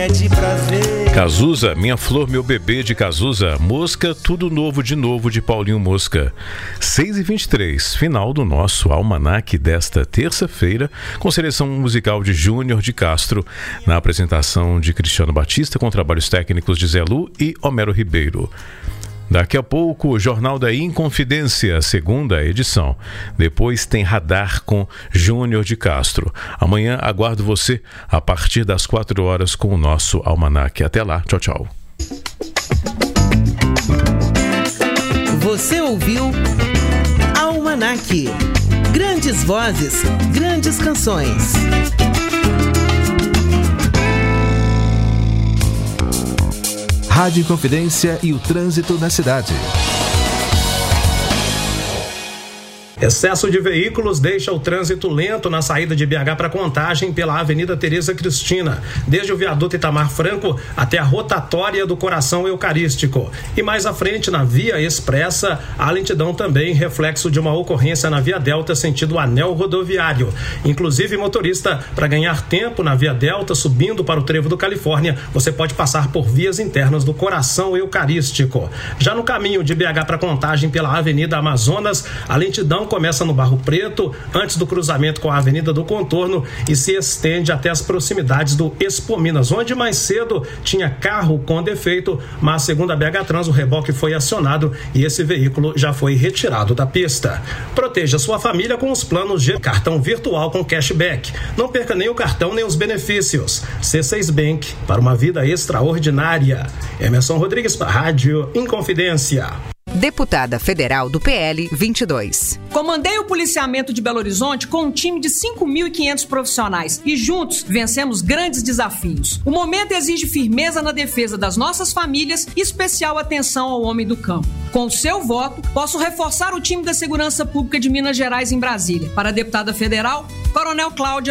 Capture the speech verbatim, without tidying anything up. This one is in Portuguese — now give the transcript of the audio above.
é de prazer. Cazuza, Minha Flor, Meu Bebê, de Cazuza. Mosca, Tudo Novo de Novo, de Paulinho Mosca. seis e vinte e três, final do nosso almanaque desta terça-feira, com seleção musical de Júnior de Castro, na apresentação de Cristiano Batista, com trabalhos técnicos de Zé Lu e Homero Ribeiro. Daqui a pouco, o Jornal da Inconfidência, segunda edição. Depois tem Radar com Júnior de Castro. Amanhã aguardo você a partir das quatro horas com o nosso almanaque. Até lá, tchau, tchau. Você ouviu Almanaque. Grandes vozes, grandes canções. Rádio Inconfidência e o trânsito na cidade. Excesso de veículos deixa o trânsito lento na saída de B H para Contagem pela Avenida Tereza Cristina, desde o viaduto Itamar Franco até a rotatória do Coração Eucarístico. E mais à frente, na Via Expressa, a lentidão também reflexo de uma ocorrência na Via Delta sentido anel rodoviário. Inclusive, motorista, para ganhar tempo na Via Delta, subindo para o Trevo do Califórnia, você pode passar por vias internas do Coração Eucarístico. Já no caminho de B H para Contagem pela Avenida Amazonas, a lentidão começa no Barro Preto, antes do cruzamento com a Avenida do Contorno, e se estende até as proximidades do Expo Minas, onde mais cedo tinha carro com defeito, mas segundo a B H Trans, o reboque foi acionado e esse veículo já foi retirado da pista. Proteja sua família com os planos de cartão virtual com cashback. Não perca nem o cartão nem os benefícios. C seis Bank, para uma vida extraordinária. Emerson Rodrigues para a Rádio Inconfidência. Deputada Federal do P L vinte e dois. Comandei o policiamento de Belo Horizonte com um time de cinco mil e quinhentos profissionais e juntos vencemos grandes desafios. O momento exige firmeza na defesa das nossas famílias e especial atenção ao homem do campo. Com o seu voto, posso reforçar o time da Segurança Pública de Minas Gerais em Brasília. Para a deputada federal, Coronel Cláudia